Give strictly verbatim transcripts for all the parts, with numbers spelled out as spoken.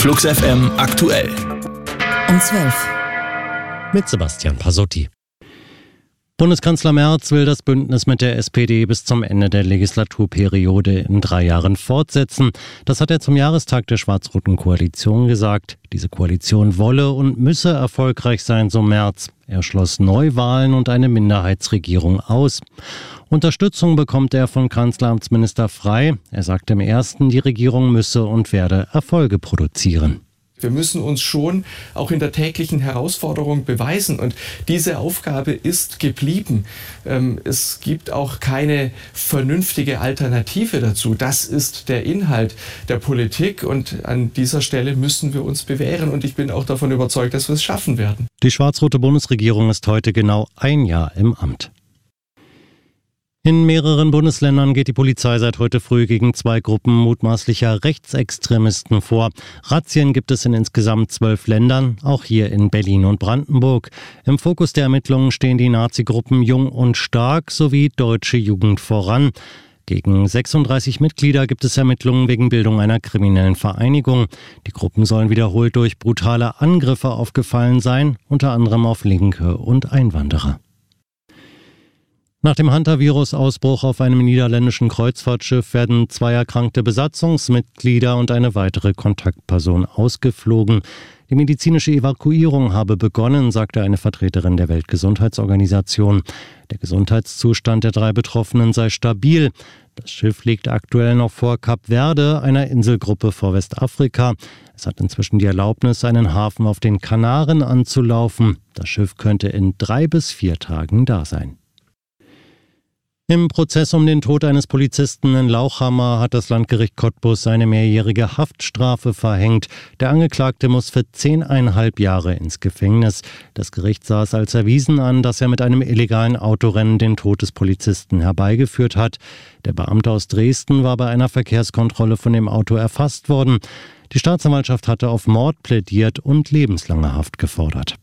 Flux F M aktuell. Um zwölf. Mit Sebastian Pasotti. Bundeskanzler Merz will das Bündnis mit der S P D bis zum Ende der Legislaturperiode in drei Jahren fortsetzen. Das hat er zum Jahrestag der schwarz-roten Koalition gesagt. Diese Koalition wolle und müsse erfolgreich sein, so Merz. Er schloss Neuwahlen und eine Minderheitsregierung aus. Unterstützung bekommt er von Kanzleramtsminister Frey. Er sagte im ersten, die Regierung müsse und werde Erfolge produzieren. Wir müssen uns schon auch in der täglichen Herausforderung beweisen und diese Aufgabe ist geblieben. Es gibt auch keine vernünftige Alternative dazu. Das ist der Inhalt der Politik und an dieser Stelle müssen wir uns bewähren und ich bin auch davon überzeugt, dass wir es schaffen werden. Die schwarz-rote Bundesregierung ist heute genau ein Jahr im Amt. In mehreren Bundesländern geht die Polizei seit heute früh gegen zwei Gruppen mutmaßlicher Rechtsextremisten vor. Razzien gibt es in insgesamt zwölf Ländern, auch hier in Berlin und Brandenburg. Im Fokus der Ermittlungen stehen die Nazi-Gruppen Jung und Stark sowie Deutsche Jugend voran. Gegen sechsunddreißig Mitglieder gibt es Ermittlungen wegen Bildung einer kriminellen Vereinigung. Die Gruppen sollen wiederholt durch brutale Angriffe aufgefallen sein, unter anderem auf Linke und Einwanderer. Nach dem Hantavirus-Ausbruch auf einem niederländischen Kreuzfahrtschiff werden zwei erkrankte Besatzungsmitglieder und eine weitere Kontaktperson ausgeflogen. Die medizinische Evakuierung habe begonnen, sagte eine Vertreterin der Weltgesundheitsorganisation. Der Gesundheitszustand der drei Betroffenen sei stabil. Das Schiff liegt aktuell noch vor Kap Verde, einer Inselgruppe vor Westafrika. Es hat inzwischen die Erlaubnis, einen Hafen auf den Kanaren anzulaufen. Das Schiff könnte in drei bis vier Tagen da sein. Im Prozess um den Tod eines Polizisten in Lauchhammer hat das Landgericht Cottbus eine mehrjährige Haftstrafe verhängt. Der Angeklagte muss für zehneinhalb Jahre ins Gefängnis. Das Gericht sah es als erwiesen an, dass er mit einem illegalen Autorennen den Tod des Polizisten herbeigeführt hat. Der Beamte aus Dresden war bei einer Verkehrskontrolle von dem Auto erfasst worden. Die Staatsanwaltschaft hatte auf Mord plädiert und lebenslange Haft gefordert.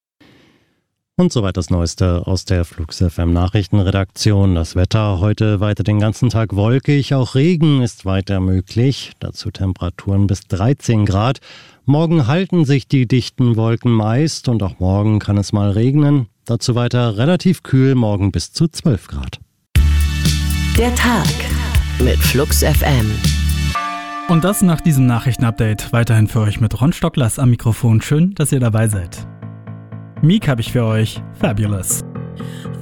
Und soweit das Neueste aus der Flux F M Nachrichtenredaktion. Das Wetter heute weiter den ganzen Tag wolkig, auch Regen ist weiter möglich. Dazu Temperaturen bis dreizehn Grad. Morgen halten sich die dichten Wolken meist und auch morgen kann es mal regnen. Dazu weiter relativ kühl, morgen bis zu zwölf Grad. Der Tag mit Flux F M. Und das nach diesem Nachrichtenupdate. Weiterhin für euch mit Ron Stocklers am Mikrofon. Schön, dass ihr dabei seid. Meek habe ich für euch. Fabulous.